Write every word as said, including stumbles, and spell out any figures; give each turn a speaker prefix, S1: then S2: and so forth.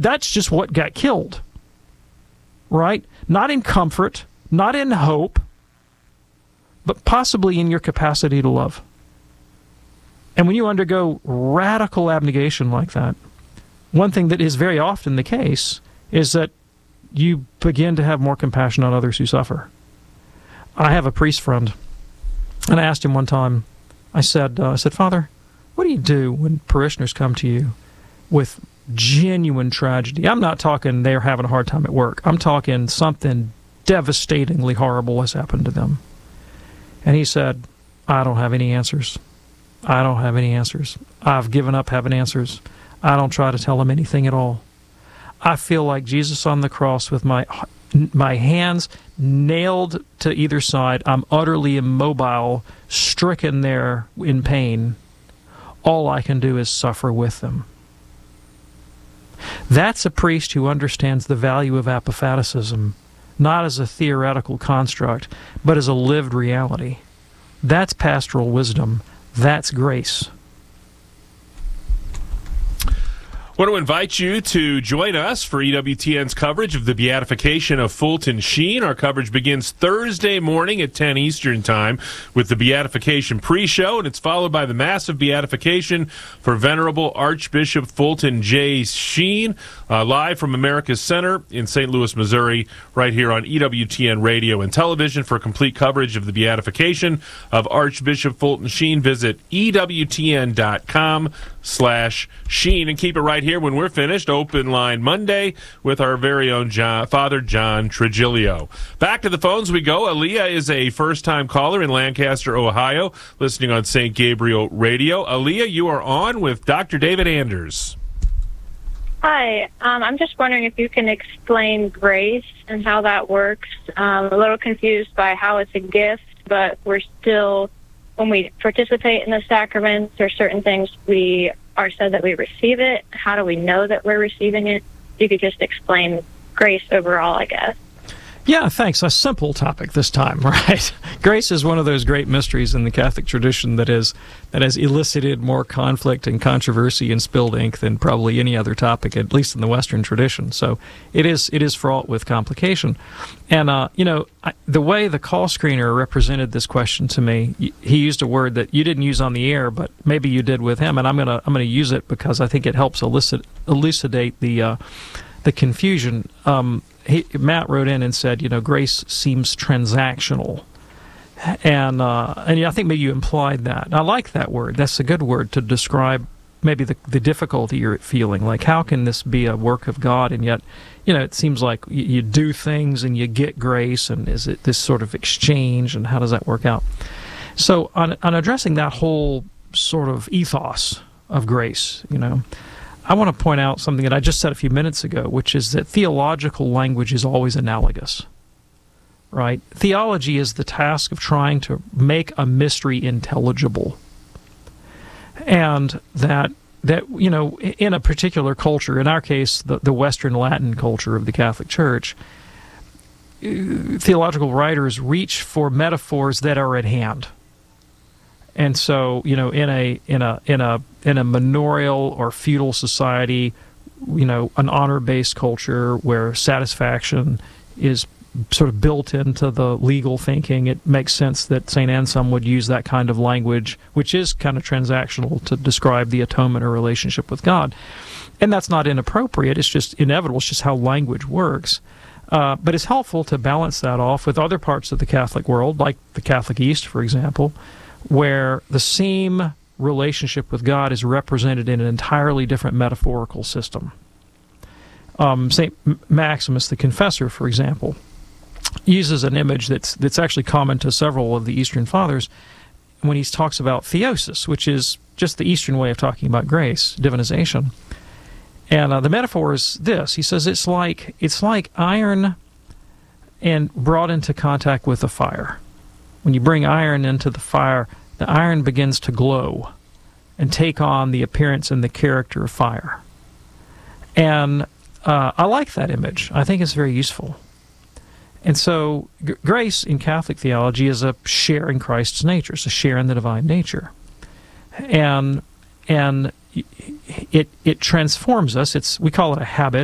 S1: that's just what got killed, right? Not in comfort, not in hope, but possibly in your capacity to love. And when you undergo radical abnegation like that, one thing that is very often the case is that you begin to have more compassion on others who suffer. I have a priest friend, and I asked him one time, I said, uh, I said, Father, what do you do when parishioners come to you with genuine tragedy? I'm not talking they're having a hard time at work. I'm talking something devastatingly horrible has happened to them. And he said, I don't have any answers. I don't have any answers. I've given up having answers. I don't try to tell them anything at all. I feel like Jesus on the cross with my my hands nailed to either side. I'm utterly immobile, stricken there in pain. All I can do is suffer with them. That's a priest who understands the value of apophaticism, not as a theoretical construct, but as a lived reality. That's pastoral wisdom. That's grace.
S2: I want to invite you to join us for E W T N's coverage of the beatification of Fulton Sheen. Our coverage begins Thursday morning at ten Eastern Time with the beatification pre-show, and it's followed by the massive beatification for Venerable Archbishop Fulton J. Sheen, uh, live from America's Center in Saint Louis, Missouri, right here on E W T N Radio and Television. For complete coverage of the beatification of Archbishop Fulton Sheen, visit E W T N dot com slash Sheen, and keep it right here when we're finished. Open Line Monday with our very own John, Father John Trigilio. Back to the phones we go. Aaliyah is a first-time caller in Lancaster, Ohio, listening on Saint Gabriel Radio. Aaliyah, you are on with Doctor David Anders.
S3: Hi. Um, I'm just wondering if you can explain grace and how that works. Um, I'm a little confused by how it's a gift, but we're still, when we participate in the sacraments or certain things, we are said that we receive it. How do we know that we're receiving it? You could just explain grace overall, I guess.
S1: Yeah, thanks. A simple topic this time, right? Grace is one of those great mysteries in the Catholic tradition that is that has elicited more conflict and controversy and spilled ink than probably any other topic, at least in the Western tradition. So it is it is fraught with complication. And uh, you know, I, the way the call screener represented this question to me, he used a word that you didn't use on the air, but maybe you did with him, and I'm gonna I'm gonna use it because I think it helps elicit elucidate the uh, the confusion. Um, He, Matt wrote in and said, you know, grace seems transactional. And uh, and I think maybe you implied that. I like that word. That's a good word to describe maybe the, the difficulty you're feeling. Like, how can this be a work of God? And yet, you know, it seems like you, you do things and you get grace, and is it this sort of exchange, and how does that work out? So on, on addressing that whole sort of ethos of grace, you know, I want to point out something that I just said a few minutes ago, which is that theological language is always analogous, right? Theology is the task of trying to make a mystery intelligible. And that, that you know, in a particular culture, in our case, the, the Western Latin culture of the Catholic Church, theological writers reach for metaphors that are at hand. And so, you know, in a in a in a in a manorial or feudal society, you know, an honor-based culture where satisfaction is sort of built into the legal thinking, it makes sense that Saint Anselm would use that kind of language, which is kind of transactional, to describe the atonement or relationship with God. And that's not inappropriate. It's just inevitable. It's just how language works. Uh, but it's helpful to balance that off with other parts of the Catholic world, like the Catholic East, for example, where the same relationship with God is represented in an entirely different metaphorical system. Um, Saint Maximus the Confessor, for example, uses an image that's that's actually common to several of the Eastern Fathers when he talks about theosis, which is just the Eastern way of talking about grace, divinization. And uh, the metaphor is this. He says it's like it's like iron and brought into contact with a fire. When you bring iron into the fire, the iron begins to glow and take on the appearance and the character of fire. And uh, I like that image. I think it's very useful. And so g- grace in Catholic theology is a share in Christ's nature. It's a share in the divine nature. And and it it transforms us. It's we call it a habit.